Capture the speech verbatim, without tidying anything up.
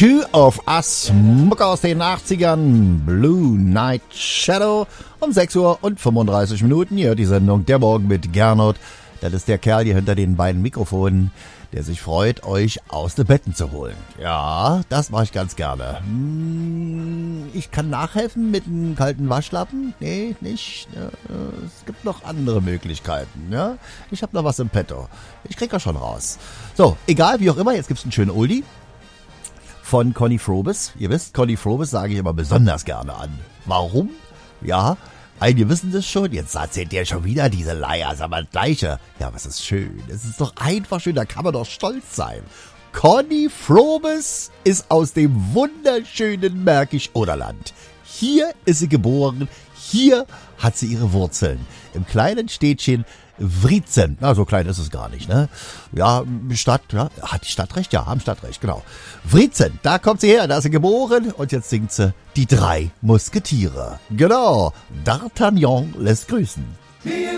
Two of Us, Mucke aus den achtzigern, Blue Night Shadow, um sechs Uhr und fünfunddreißig Minuten. Hier die Sendung Der Morgen mit Gernot. Das ist der Kerl hier hinter den beiden Mikrofonen, der sich freut, euch aus den Betten zu holen. Ja, das mache ich ganz gerne. Hm, ich kann nachhelfen mit einem kalten Waschlappen? Nee, nicht. Es gibt noch andere Möglichkeiten. Ja? Ich habe noch was im Petto. Ich krieg das schon raus. So, egal, wie auch immer, jetzt gibt's einen schönen Oldie von Conny Frobes. Ihr wisst, Conny Frobes sage ich immer besonders gerne an. Warum? Ja, einige wissen das schon. Jetzt erzählt der schon wieder diese Leier, sag mal das Gleiche. Ja, aber es ist schön. Es ist doch einfach schön, da kann man doch stolz sein. Conny Frobes ist aus dem wunderschönen Märkisch-Oderland. Hier ist sie geboren, hier hat sie ihre Wurzeln. Im kleinen Städtchen Wriezen. Na, so klein ist es gar nicht, ne? Ja, Stadt, ja, hat die Stadt recht? Ja, haben Stadtrecht, genau. Wriezen, da kommt sie her, da ist sie geboren und jetzt singt sie Die drei Musketiere. Genau, D'Artagnan lässt grüßen.